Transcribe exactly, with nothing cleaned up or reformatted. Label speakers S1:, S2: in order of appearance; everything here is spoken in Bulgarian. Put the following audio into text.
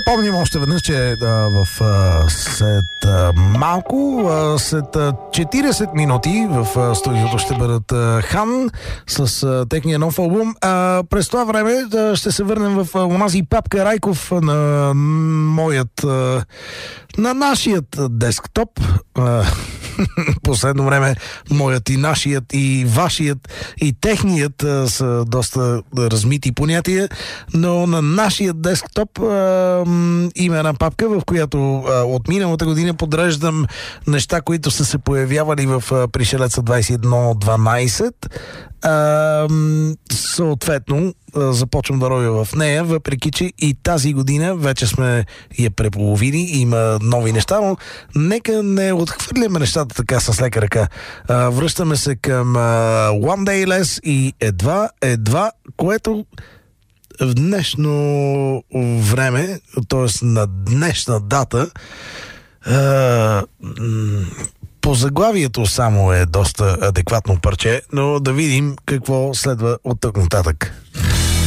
S1: Напомним още веднъж, че а, в а, след а, малко, а, след а, четирийсет минути в а, студиото ще бъдат а, Хан с а, техния нов албум. А, през това време а, ще се върнем в а, онази Папка Райков на моят, а, на нашият десктоп. А, последно време моят и нашият и вашият и техният а, са доста размити понятия, но на нашият десктоп а, има една папка, в която а, от миналата година подреждам неща, които са се появявали в а, Пришелеца двайсет и едно дванайсет. А, съответно започвам да ровя в нея, въпреки че и тази година вече сме я преполовили, има нови неща, но нека не отхвърляме нещата така с лека ръка. А, връщаме се към а, One Day Less и едва, едва, което в днешно време, т.е. на днешна дата, а, по заглавието само е доста адекватно парче, но да видим какво следва от тук нататък.